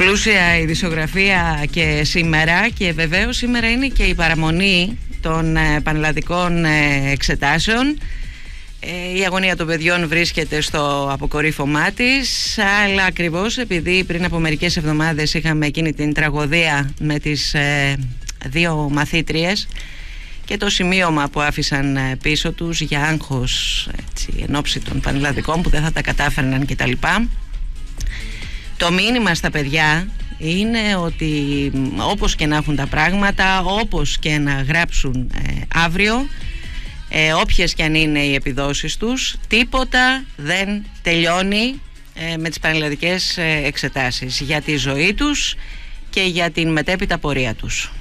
Πλούσια η δισογραφία και σήμερα, και βεβαίως σήμερα είναι και η παραμονή των πανελλαδικών εξετάσεων. Η αγωνία των παιδιών βρίσκεται στο αποκορύφωμά της, αλλά ακριβώς επειδή πριν από μερικές εβδομάδες είχαμε εκείνη την τραγωδία με τις δύο μαθήτριες και το σημείωμα που άφησαν πίσω τους για άγχος, έτσι, εν ώψη των πανελλαδικών που δεν θα τα κατάφερναν κτλ. Το μήνυμα στα παιδιά είναι ότι όπως και να έχουν τα πράγματα, όπως και να γράψουν αύριο, όποιες και αν είναι οι επιδόσεις τους, τίποτα δεν τελειώνει με τις πανελλαδικές εξετάσεις για τη ζωή τους και για την μετέπειτα πορεία τους.